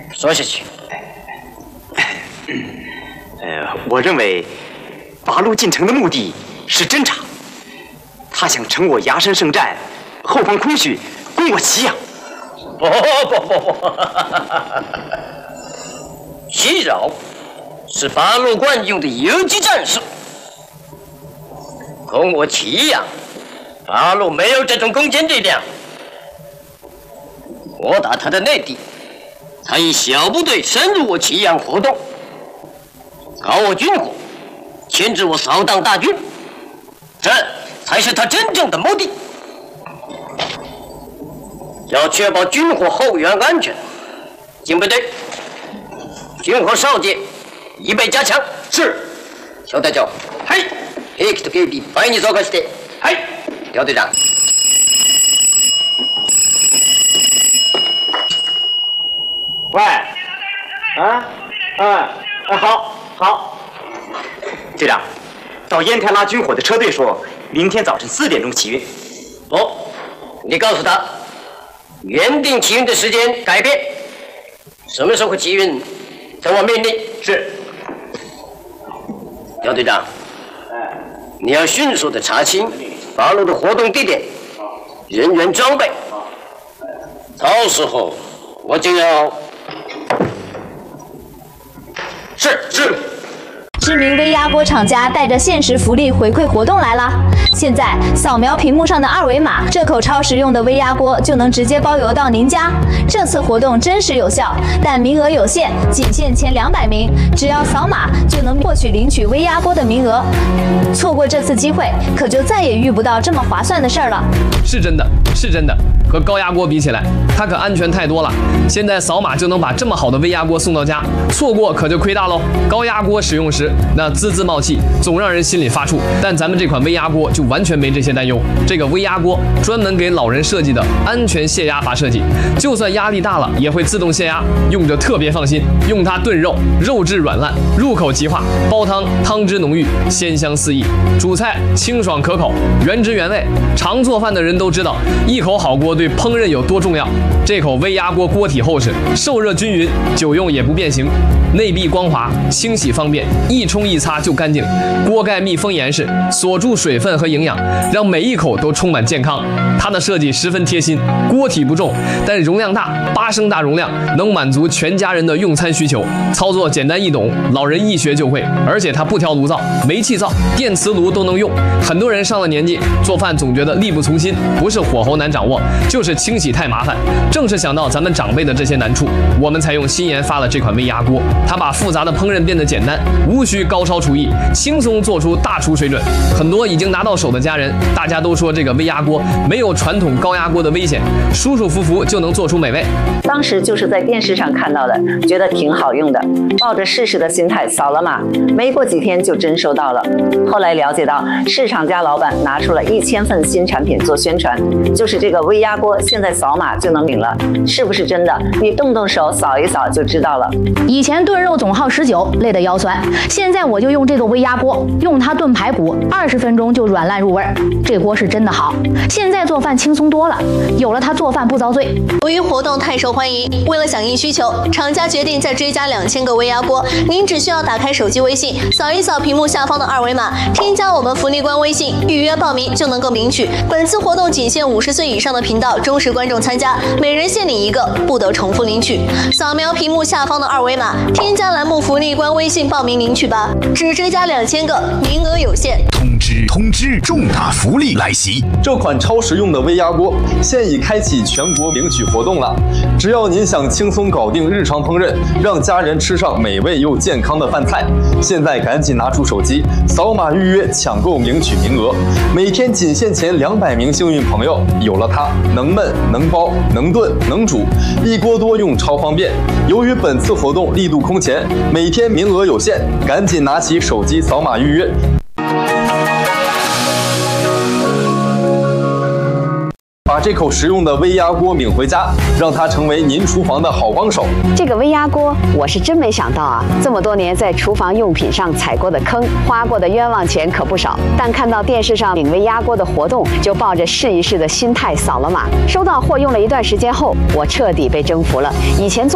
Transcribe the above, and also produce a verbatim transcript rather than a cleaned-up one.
说下去。 呃，我认为八路进城的目的是侦察，他想乘我崖山圣战，后方空虚，攻我祁阳。 不不不不，袭扰是八路惯用的游击战术，攻我祁阳，八路没有这种攻坚力量。我打他的内地，他以小部队深入我祁阳活动，搞我军火，牵制我扫荡大军，这才是他真正的目的。要确保军火后援安全，警备队，军火哨戒一倍加强。是。小隊長。はい。兵器と警備倍に増加して。はい。廖隊長。 喂，啊，啊，啊，好，好。队长，到烟台拉军火的车队说，明天早晨四点钟起运。 不，你告诉他，原定起运的时间改变，什么时候起运，等我命令。是。廖队长，你要迅速的查清八路的活动地点、人员装备，到时候我就要。是是。 知名微压锅厂家带着限时福利回馈活动来啦！现在扫描屏幕上的二维码，这口超实用的微压锅就能直接包邮到您家。这次活动真实有效，但名额有限，仅限前两百名，只要扫码就能获取领取微压锅的名额。错过这次机会，可就再也遇不到这么划算的事儿了。 是真的，是真的，和高压锅比起来，它可安全太多了。现在扫码就能把这么好的微压锅送到家，错过可就亏大喽。高压锅使用时，那滋滋冒气，总让人心里发怵。但咱们这款微压锅就完全没这些担忧。这个微压锅专门给老人设计的安全泄压阀设计，就算压力大了也会自动泄压，用着特别放心。用它炖肉，肉质软烂，入口即化；煲汤，汤汁浓郁，鲜香四溢；煮菜清爽可口，原汁原味。常做饭的人都知道，一口好锅对烹饪有多重要。这口微压锅锅体厚实，受热均匀，久用也不变形，内壁光滑，清洗方便，一冲一擦就干净。锅盖密封严实，锁住水分和营养，让每一口都充满健康。它的设计十分贴心，锅体不重，但容量大，八升大容量，能满足全家人的用餐需求。操作简单易懂，老人一学就会。而且它不挑炉灶，煤气灶、电磁炉都能用。很多人上了年纪，做饭总觉得力不从心，不是火候难掌握，就是清洗太麻烦。正是想到咱们长辈的这些难处，我们才用新研发了这款微压锅。它把复杂的烹饪变得简单，无需高超厨艺，轻松做出大厨水准。很多已经拿到手的家人，大家都说这个微压锅没有传统高压锅的危险，舒舒服服就能做出美味。 当时就是在电视上看到的，觉得挺好用的，抱着试试的心态扫了码，没过几天就真收到了。后来了解到，市场家老板拿出了一千份新产品做宣传，就是这个微压锅，现在扫码就能领了，是不是真的？你动动手扫一扫就知道了。 以前炖肉总耗十九，累得腰酸，现在我就用这个微压锅，用它炖排骨，二十分钟就软烂入味儿。这锅是真的好，现在做饭轻松多了，有了它做饭不遭罪。 由于活动太受欢迎，为了响应需求，厂家决定再追加两千个微压锅。您只需要打开手机微信，扫一扫屏幕下方的二维码，添加我们福利官微信，预约报名就能够领取。本次活动仅限五十岁以上的频道忠实观众参加，每人限领一个，不得重复领取。扫描屏幕下方的二维码，添加栏目福利官微信报名领取吧，只追加两千个，名额有限。 通知通知，重大福利来袭！ 这款超实用的微压锅现已开启全国领取活动了。只要您想轻松搞定日常烹饪，让家人吃上美味又健康的饭菜，现在赶紧拿出手机，扫码预约抢购领取名额。每天仅限前两百名幸运朋友，有了它，能焖能煲能炖能煮，一锅多用超方便。由于本次活动力度空前，每天名额有限，赶紧拿起手机扫码预约。把这口实用的微压锅领回家，让它成为您厨房的好帮手。 这个微压锅，我是真没想到啊！这么多年在厨房用品上踩过的坑，花过的冤枉钱可不少。但看到电视上领微压锅的活动，就抱着试一试的心态扫了码。收到货用了一段时间后，我彻底被征服了。以前做